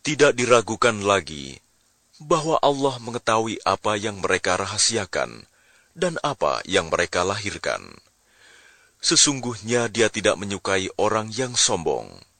Tidak diragukan lagi bahwa Allah mengetahui apa yang mereka rahasiakan dan apa yang mereka lahirkan. Sesungguhnya Dia tidak menyukai orang yang sombong.